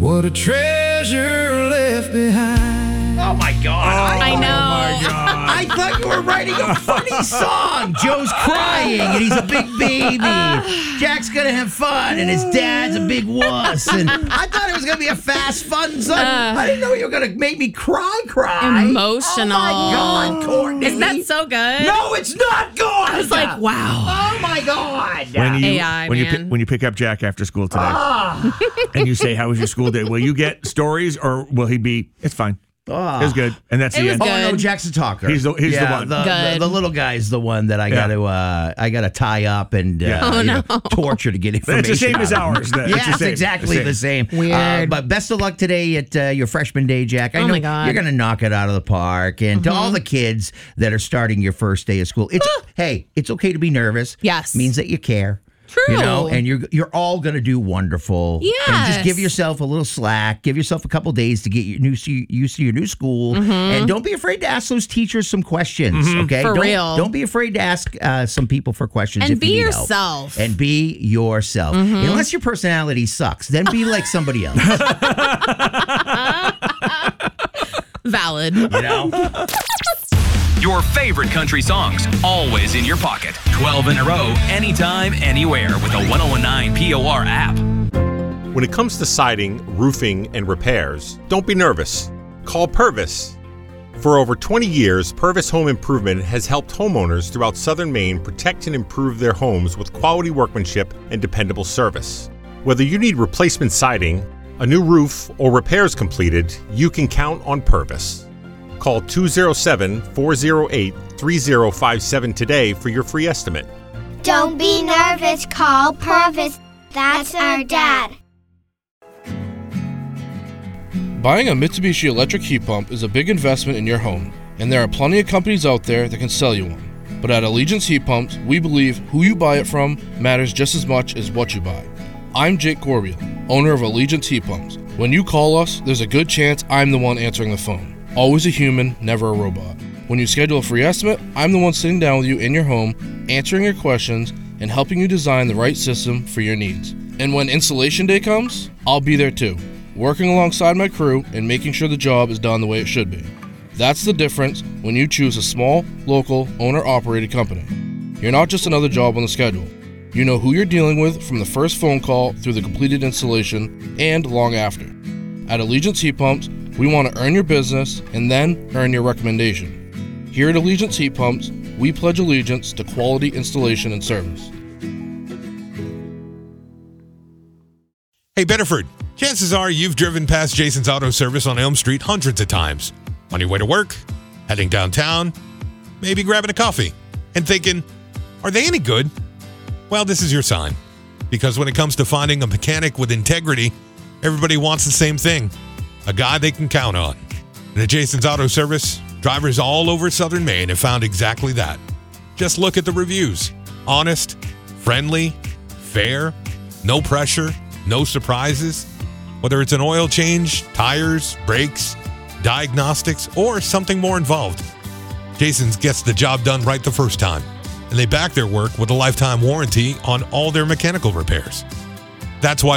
What a treasure left behind. Oh, my God. I know. Oh, my God. I thought you were writing a funny song. Joe's crying, and he's a big baby. Jack's going to have fun, and his dad's a big wuss. And I thought it was going to be a fast, fun song. I didn't know you were going to make me cry. Emotional. Oh, my God, Courtney. Isn't that so good? No, it's not good. I was like, wow. Oh, my God. When you pick up Jack after school today and you say, how was your school day? Will you get stories or will he be, it's fine. It was good. And that's the end. Oh, no, Jack's a talker. He's the one. The little guy's the one that I got to tie up and torture to get information. It's the same as ours. It's exactly the same. Weird. But best of luck today at your freshman day, Jack. I know my God. you're going to knock it out of the park. And to all the kids that are starting your first day of school, it's okay to be nervous. Yes. Means that you care. True. You know, and you're all going to do wonderful. Yes. And just give yourself a little slack. Give yourself a couple days to get used to your new school. And don't be afraid to ask those teachers some questions, okay? For real. Don't be afraid to ask some people for questions And if be you need yourself. help. And be yourself. Unless your personality sucks, then be like somebody else. Valid. You know? Your favorite country songs, always in your pocket. 12 in a row, anytime, anywhere with the 1019 POR app. When it comes to siding, roofing, and repairs, don't be nervous. Call Purvis. For over 20 years, Purvis Home Improvement has helped homeowners throughout southern Maine protect and improve their homes with quality workmanship and dependable service. Whether you need replacement siding, a new roof, or repairs completed, you can count on Purvis. Call 207-408-3057 today for your free estimate. Don't be nervous. Call Purvis. That's our dad. Buying a Mitsubishi electric heat pump is a big investment in your home, and there are plenty of companies out there that can sell you one. But at Allegiance Heat Pumps, we believe who you buy it from matters just as much as what you buy. I'm Jake Corbeil, owner of Allegiance Heat Pumps. When you call us, there's a good chance I'm the one answering the phone. Always a human, never a robot. When you schedule a free estimate, I'm the one sitting down with you in your home, answering your questions, and helping you design the right system for your needs. And when installation day comes, I'll be there too, working alongside my crew and making sure the job is done the way it should be. That's the difference when you choose a small, local, owner-operated company. You're not just another job on the schedule. You know who you're dealing with from the first phone call through the completed installation and long after. At Allegiance Heat Pumps, we want to earn your business and then earn your recommendation. Here at Allegiance Heat Pumps, we pledge allegiance to quality installation and service. Hey, Bedford, chances are you've driven past Jason's Auto Service on Elm Street hundreds of times. On your way to work, heading downtown, maybe grabbing a coffee, and thinking, are they any good? Well, this is your sign. Because when it comes to finding a mechanic with integrity, everybody wants the same thing. A guy they can count on. And at Jason's Auto Service, drivers all over southern Maine have found exactly that. Just look at the reviews. Honest, friendly, fair, no pressure, no surprises. Whether it's an oil change, tires, brakes, diagnostics, or something more involved, Jason's gets the job done right the first time. And they back their work with a lifetime warranty on all their mechanical repairs. That's why